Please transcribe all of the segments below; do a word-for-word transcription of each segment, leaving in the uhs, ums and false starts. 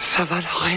Ça va, la reine?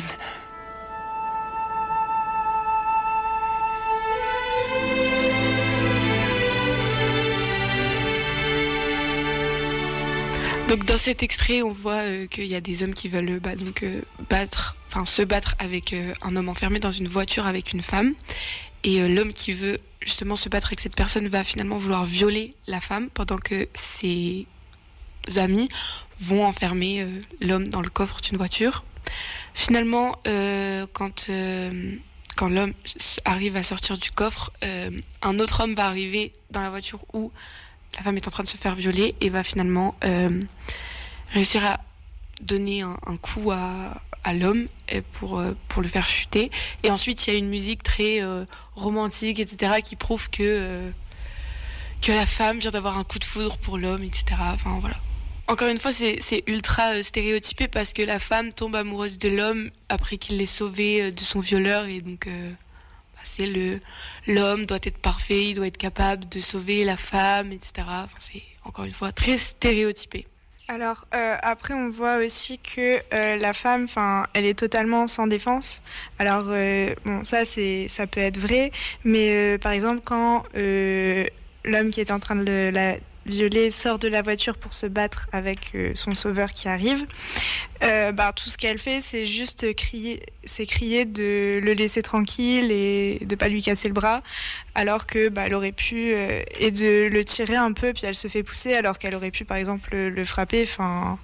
Donc dans cet extrait, on voit euh, qu'il y a des hommes qui veulent bah, donc, euh, battre, enfin se battre avec euh, un homme enfermé dans une voiture avec une femme. Et euh, l'homme qui veut justement se battre avec cette personne va finalement vouloir violer la femme pendant que ses amis vont enfermer euh, l'homme dans le coffre d'une voiture. Finalement, euh, quand, euh, quand l'homme arrive à sortir du coffre, euh, un autre homme va arriver dans la voiture où la femme est en train de se faire violer et va finalement euh, réussir à donner un, un coup à, à l'homme pour, euh, pour le faire chuter. Et ensuite, il y a une musique très euh, romantique, et cetera, qui prouve que, euh, que la femme vient d'avoir un coup de foudre pour l'homme, et cetera. Enfin, voilà. Encore une fois, c'est, c'est ultra euh, stéréotypé parce que la femme tombe amoureuse de l'homme après qu'il l'ait sauvée euh, de son violeur. Et donc, euh, bah, c'est le, l'homme doit être parfait, il doit être capable de sauver la femme, et cetera. Enfin, c'est encore une fois très stéréotypé. Alors euh, après on voit aussi que euh, la femme, enfin, elle est totalement sans défense. Alors euh, bon, ça c'est, ça peut être vrai, mais euh, par exemple quand euh, l'homme qui est en train de la violer sort de la voiture pour se battre avec euh, son sauveur qui arrive, euh, bah tout ce qu'elle fait c'est juste crier, c'est crier de le laisser tranquille et de pas lui casser le bras, alors que bah elle aurait pu euh, et de le tirer un peu puis elle se fait pousser alors qu'elle aurait pu par exemple le, le frapper. Enfin,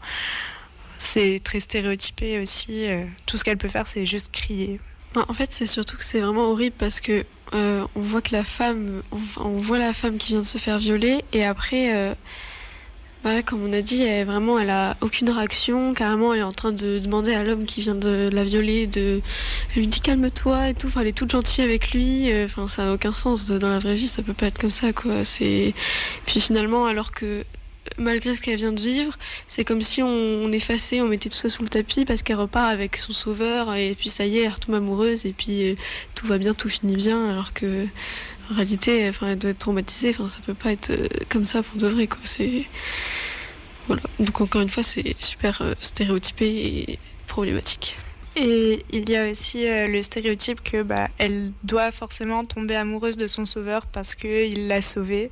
c'est très stéréotypé aussi. Euh, tout ce qu'elle peut faire c'est juste crier. En fait, c'est surtout que c'est vraiment horrible parce que euh, on voit que la femme, on, on voit la femme qui vient de se faire violer et après, euh, bah, comme on a dit, elle, vraiment, elle a aucune réaction. Carrément, elle est en train de demander à l'homme qui vient de la violer, de, elle lui dit calme-toi et tout. Enfin, elle est toute gentille avec lui. Enfin, ça n'a aucun sens dans la vraie vie. Ça peut pas être comme ça, quoi. C'est puis finalement, alors que malgré ce qu'elle vient de vivre, c'est comme si on, on effaçait, on mettait tout ça sous le tapis parce qu'elle repart avec son sauveur et puis ça y est, elle retombe amoureuse et puis euh, tout va bien, tout finit bien, alors que en réalité, enfin, elle doit être traumatisée. Enfin, ça peut pas être euh, comme ça pour de vrai, quoi. C'est voilà. Donc encore une fois, c'est super euh, stéréotypé et problématique. Et il y a aussi euh, le stéréotype que bah elle doit forcément tomber amoureuse de son sauveur parce que il l'a sauvée.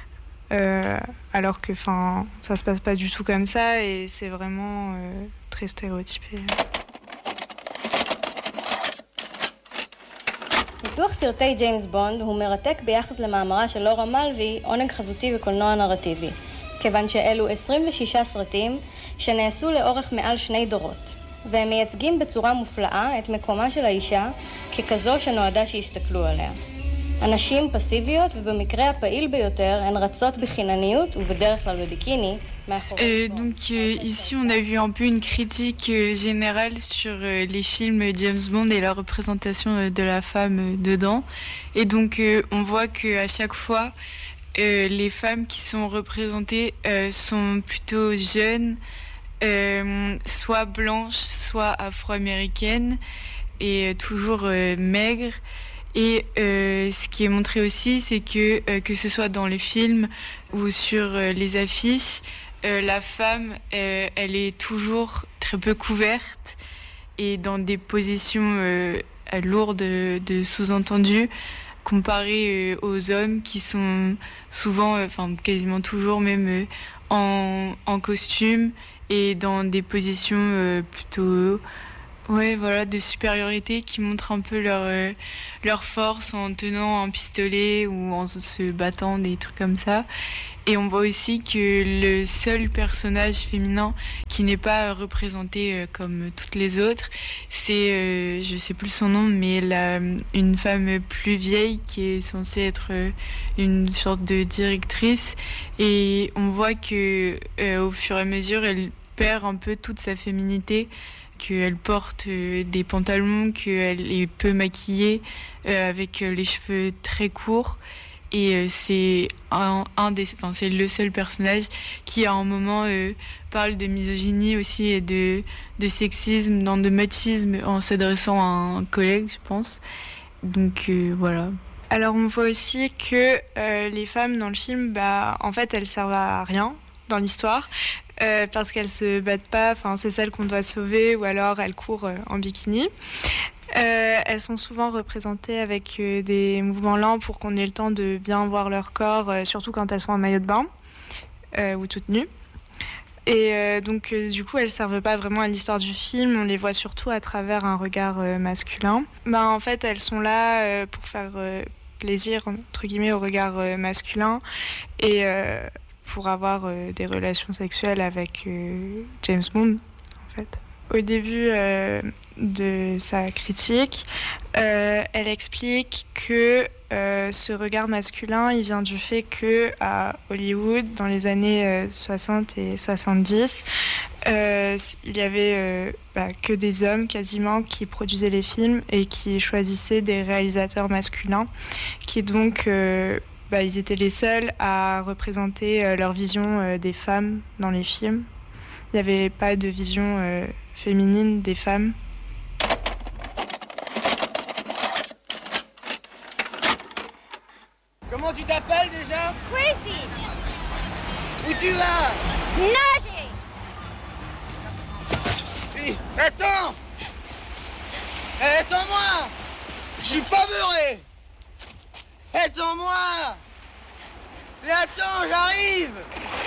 Euh, alors que enfin ça se passe pas du tout comme ça et c'est vraiment euh, très stéréotypé. ניתוח סרטי ג'יימס בונד הוא מרתק ביחס למאמרה של לורה מלווי, עונג חזותי וקולנוע נרטיבי, כיוון שאלו עשרים ושישה סרטים שנעשו לאורך מעל שני דורות, והם מייצגים בצורה מופלאה את מקומה של האישה ככזו שנועדה שיסתכלו עליה. הנשים פסיביות ובמקרה הפעיל ביותר הן רצות בחינניות ובדרך כלל בביקיני. Euh, donc euh, ici on a vu un peu une critique euh, générale sur euh, les films James Bond et la représentation euh, de la femme euh, dedans. Et donc euh, on voit qu'à chaque fois euh, les femmes qui sont représentées euh, sont plutôt jeunes, euh, soit blanches, soit afro-américaines et euh, toujours euh, maigres. Et euh, ce qui est montré aussi, c'est que euh, que ce soit dans les films ou sur euh, les affiches, euh, la femme, euh, elle est toujours très peu couverte et dans des positions euh, lourdes de, de sous-entendus, comparées euh, aux hommes qui sont souvent, enfin euh, quasiment toujours même euh, en, en costume et dans des positions euh, plutôt... Ouais, voilà, de supériorité qui montrent un peu leur, euh, leur force en tenant un pistolet ou en se battant, des trucs comme ça. Et on voit aussi que le seul personnage féminin qui n'est pas représenté euh, comme toutes les autres, c'est, euh, je sais plus son nom, mais la, une femme plus vieille qui est censée être euh, une sorte de directrice. Et on voit que euh, au fur et à mesure, elle perd un peu toute sa féminité, qu'elle porte euh, des pantalons, qu'elle est peu maquillée, euh, avec euh, les cheveux très courts. Et euh, c'est un, un des, enfin, c'est le seul personnage qui à un moment euh, parle de misogynie aussi et de, de sexisme, non, de machisme en s'adressant à un collègue, je pense. Donc euh, voilà. Alors on voit aussi que euh, les femmes dans le film, bah, en fait elles servent à rien. dans l'histoire. Euh, parce qu'elles se battent pas, enfin c'est celles qu'on doit sauver ou alors elles courent euh, en bikini. Euh, elles sont souvent représentées avec euh, des mouvements lents pour qu'on ait le temps de bien voir leur corps, euh, surtout quand elles sont en maillot de bain euh, ou toutes nues. Et euh, donc euh, du coup elles servent pas vraiment à l'histoire du film, on les voit surtout à travers un regard euh, masculin. Ben, en fait elles sont là euh, pour faire euh, plaisir entre guillemets au regard euh, masculin et euh, pour avoir euh, des relations sexuelles avec euh, James Bond, en fait. Au début euh, de sa critique, euh, elle explique que euh, ce regard masculin, il vient du fait que à Hollywood, dans les années euh, soixante et soixante-dix, euh, il y avait euh, bah, que des hommes quasiment qui produisaient les films et qui choisissaient des réalisateurs masculins, qui donc euh, bah, ils étaient les seuls à représenter euh, leur vision euh, des femmes dans les films. Il n'y avait pas de vision euh, féminine des femmes. Comment tu t'appelles déjà? Chrissy. Où tu vas? Nager. Hey, attends. Hey, attends-moi. Je suis pas beurré. Attends-moi. Mais attends, j'arrive.